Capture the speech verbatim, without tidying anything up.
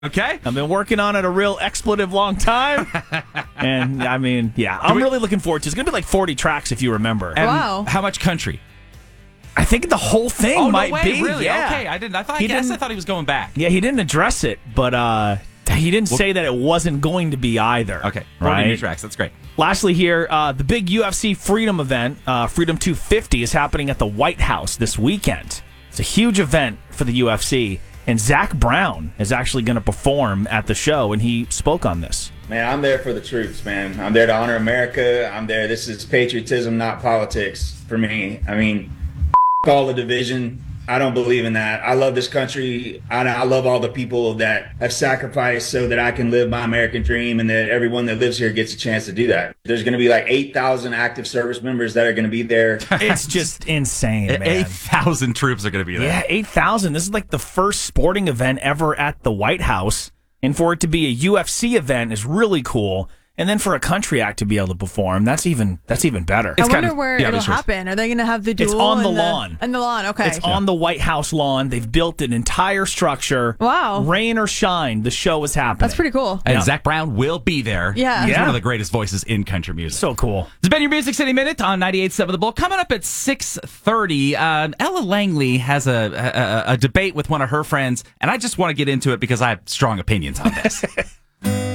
Okay. I've been working on it a real expletive long time. And, I mean, yeah, I'm we- really looking forward to it. It's going to be like forty tracks, if you remember. And Wow. How much country? I think the whole thing Oh, might no way, be. really? Yeah. Okay, I didn't. I thought. He I guess didn't- I thought he was going back. Yeah, he didn't address it, but uh, he didn't say that it wasn't going to be either. Okay, forty right? new tracks. That's great. Lastly here, uh, the big U F C Freedom event, uh, Freedom two fifty, is happening at the White House this weekend. It's a huge event for the U F C, and Zach Brown is actually going to perform at the show, and he spoke on this. Man, I'm there for the troops, man. I'm there to honor America. I'm there. This is patriotism, not politics for me. I mean, all the division. I don't believe in that. I love this country. I, I love all the people that have sacrificed so that I can live my American dream and that everyone that lives here gets a chance to do that. There's going to be like eight thousand active service members that are going to be there. It's just insane, man. Eight thousand troops are going to be there. Yeah, eight thousand. This is like the first sporting event ever at the White House. And for it to be a U F C event is really cool. And then for a country act to be able to perform, that's even that's even better. I It's wonder kind of- where yeah, it'll that's right. happen. Are they going to have the duel? It's on the and lawn. On the lawn, okay. It's on the White House lawn. They've built an entire structure. Wow. Rain or shine, the show is happening. That's pretty cool. And Yeah. Zach Brown will be there. Yeah. He's Yeah. one of the greatest voices in country music. So cool. It's been your Music City Minute on ninety-eight point seven The Bull. Coming up at six thirty, uh, Ella Langley has a, a, a debate with one of her friends, and I just want to get into it because I have strong opinions on this.